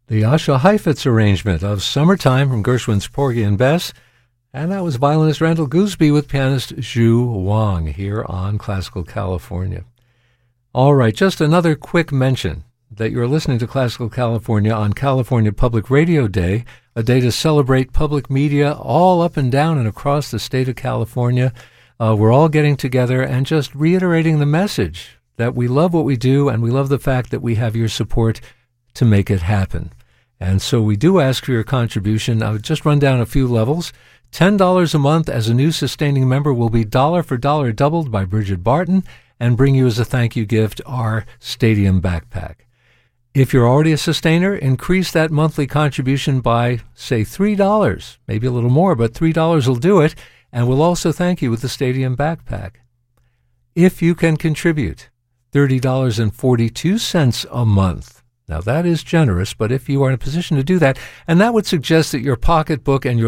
The Asha Heifetz arrangement of Summertime from Gershwin's Porgy and Bess. And that was violinist Randall Gooseby with pianist Zhu Wang here on Classical California. All right, just another quick mention that you're listening to Classical California on California Public Radio Day, a day to celebrate public media all up and down and across the state of California. We're all getting together and just reiterating the message that we love what we do and we love the fact that we have your support to make it happen. And so we do ask for your contribution. I'll just run down a few levels. $10 a month as a new sustaining member will be dollar for dollar doubled by Bridget Barton and bring you as a thank you gift our Stadium backpack. If you're already a sustainer, increase that monthly contribution by, say, $3, maybe a little more, but $3 will do it, and we'll also thank you with the Stadium backpack. If you can contribute $30.42 a month, now that is generous, but if you are in a position to do that, and that would suggest that your pocketbook and your